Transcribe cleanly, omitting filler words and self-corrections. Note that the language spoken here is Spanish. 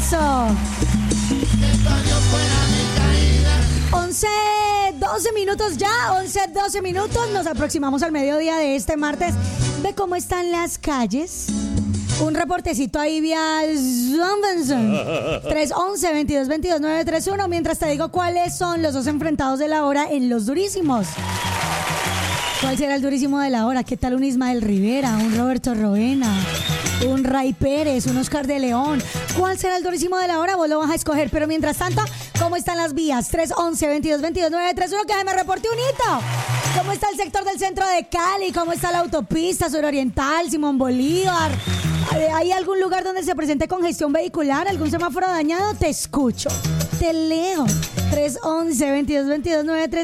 Eso. 11, 12 minutos ya, 11, 12 minutos. Nos aproximamos al mediodía de este martes. Ve cómo están las calles. Un reportecito ahí vía Zombinson 311-2222-931. Mientras te digo cuáles son los dos enfrentados de la hora en los durísimos. ¿Cuál será el durísimo de la hora? ¿Qué tal un Ismael Rivera, un Roberto Roena, un Ray Pérez, un Oscar de León? ¿Cuál será el durísimo de la hora? Vos lo vas a escoger. Pero mientras tanto, ¿cómo están las vías? 311-2222-931. Que me reporte un hito. ¿Cómo está el sector del centro de Cali? ¿Cómo está la autopista suroriental, Simón Bolívar? ¿Hay algún lugar donde se presente congestión vehicular? ¿Algún semáforo dañado? Te escucho. Te leo. 311-2222-931.